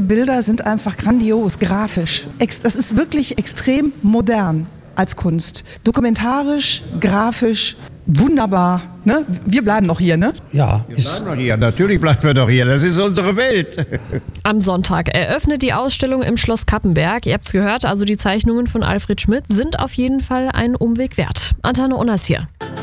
Bilder sind einfach grandios, grafisch. Das ist wirklich extrem modern als Kunst. Dokumentarisch, grafisch, wunderbar. Ne? Wir bleiben noch hier, ne? Ja. Wir bleiben noch hier. Natürlich bleiben wir doch hier. Das ist unsere Welt. Am Sonntag eröffnet die Ausstellung im Schloss Cappenberg. Ihr habt's gehört, also die Zeichnungen von Alfred Schmidt sind auf jeden Fall einen Umweg wert. Antenne Unas hier.